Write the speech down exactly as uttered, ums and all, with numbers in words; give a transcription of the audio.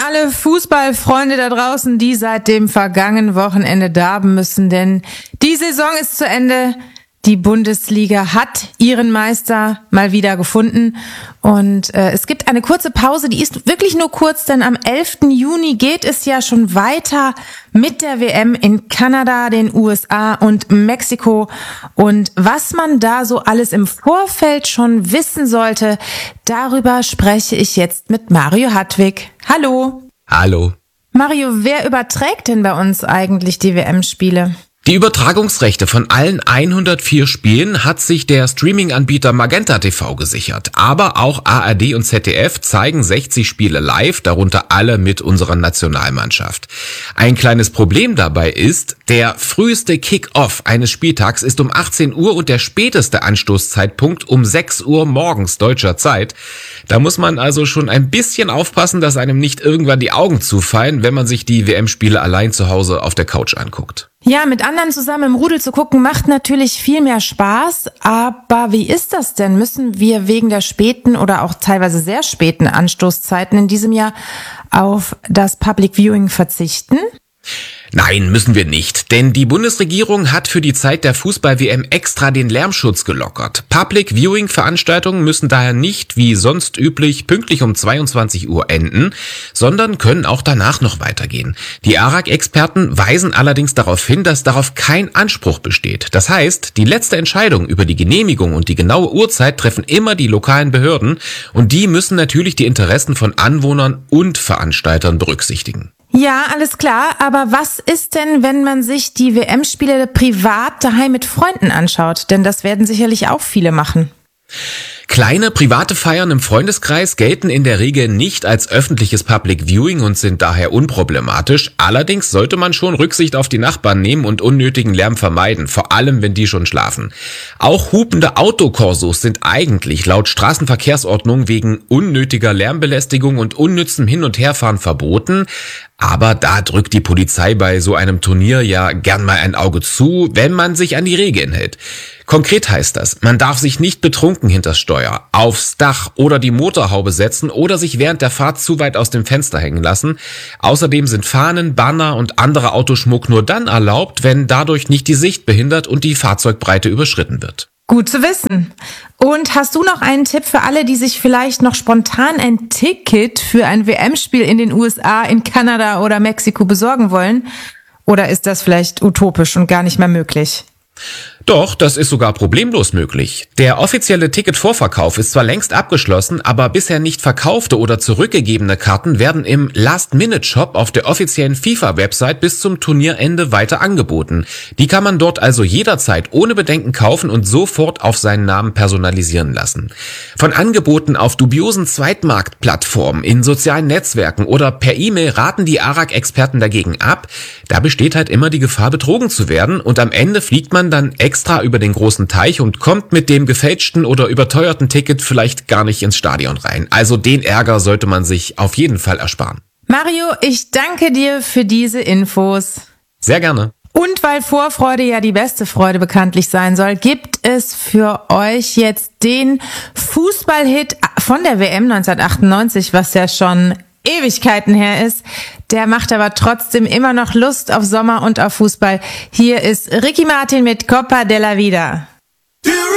alle Fußballfreunde da draußen, die seit dem vergangenen Wochenende darben müssen, denn die Saison ist zu Ende. Die Bundesliga hat ihren Meister mal wieder gefunden und äh, es gibt eine kurze Pause, die ist wirklich nur kurz, denn am elften Juni geht es ja schon weiter mit der W M in Kanada, den U S A und Mexiko. Und was man da so alles im Vorfeld schon wissen sollte, darüber spreche ich jetzt mit Mario Hartwig. Hallo. Hallo. Mario, wer überträgt denn bei uns eigentlich die W M-Spiele? Die Übertragungsrechte von allen hundertvier Spielen hat sich der Streaming-Anbieter Magenta T V gesichert. Aber auch A R D und Z D F zeigen sechzig Spiele live, darunter alle mit unserer Nationalmannschaft. Ein kleines Problem dabei ist, der früheste Kick-Off eines Spieltags ist um achtzehn Uhr und der späteste Anstoßzeitpunkt um sechs Uhr morgens deutscher Zeit. Da muss man also schon ein bisschen aufpassen, dass einem nicht irgendwann die Augen zufallen, wenn man sich die W M-Spiele allein zu Hause auf der Couch anguckt. Ja, mit anderen zusammen im Rudel zu gucken, macht natürlich viel mehr Spaß. Aber wie ist das denn? Müssen wir wegen der späten oder auch teilweise sehr späten Anstoßzeiten in diesem Jahr auf das Public Viewing verzichten? Nein, müssen wir nicht, denn die Bundesregierung hat für die Zeit der Fußball-W M extra den Lärmschutz gelockert. Public-Viewing-Veranstaltungen müssen daher nicht, wie sonst üblich, pünktlich um zweiundzwanzig Uhr enden, sondern können auch danach noch weitergehen. Die A R A C-Experten weisen allerdings darauf hin, dass darauf kein Anspruch besteht. Das heißt, die letzte Entscheidung über die Genehmigung und die genaue Uhrzeit treffen immer die lokalen Behörden und die müssen natürlich die Interessen von Anwohnern und Veranstaltern berücksichtigen. Ja, alles klar, aber was ist denn, wenn man sich die W M-Spiele privat daheim mit Freunden anschaut? Denn das werden sicherlich auch viele machen. Kleine private Feiern im Freundeskreis gelten in der Regel nicht als öffentliches Public Viewing und sind daher unproblematisch. Allerdings sollte man schon Rücksicht auf die Nachbarn nehmen und unnötigen Lärm vermeiden, vor allem wenn die schon schlafen. Auch hupende Autokorsos sind eigentlich laut Straßenverkehrsordnung wegen unnötiger Lärmbelästigung und unnützem Hin- und Herfahren verboten. Aber da drückt die Polizei bei so einem Turnier ja gern mal ein Auge zu, wenn man sich an die Regeln hält. Konkret heißt das, man darf sich nicht betrunken hinters Steuer, aufs Dach oder die Motorhaube setzen oder sich während der Fahrt zu weit aus dem Fenster hängen lassen. Außerdem sind Fahnen, Banner und anderer Autoschmuck nur dann erlaubt, wenn dadurch nicht die Sicht behindert und die Fahrzeugbreite überschritten wird. Gut zu wissen. Und hast du noch einen Tipp für alle, die sich vielleicht noch spontan ein Ticket für ein W M-Spiel in den U S A, in Kanada oder Mexiko besorgen wollen? Oder ist das vielleicht utopisch und gar nicht mehr möglich? Doch, das ist sogar problemlos möglich. Der offizielle Ticketvorverkauf ist zwar längst abgeschlossen, aber bisher nicht verkaufte oder zurückgegebene Karten werden im Last-Minute-Shop auf der offiziellen FIFA-Website bis zum Turnierende weiter angeboten. Die kann man dort also jederzeit ohne Bedenken kaufen und sofort auf seinen Namen personalisieren lassen. Von Angeboten auf dubiosen Zweitmarktplattformen, in sozialen Netzwerken oder per E-Mail raten die A R A C-Experten dagegen ab. Da besteht halt immer die Gefahr, betrogen zu werden und am Ende fliegt man dann extra über den großen Teich und kommt mit dem gefälschten oder überteuerten Ticket vielleicht gar nicht ins Stadion rein. Also den Ärger sollte man sich auf jeden Fall ersparen. Mario, ich danke dir für diese Infos. Sehr gerne. Und weil Vorfreude ja die beste Freude bekanntlich sein soll, gibt es für euch jetzt den Fußballhit von der W M neunzehnhundertachtundneunzig, was ja schon Ewigkeiten her ist. Der macht aber trotzdem immer noch Lust auf Sommer und auf Fußball. Hier ist Ricky Martin mit Copa de la Vida.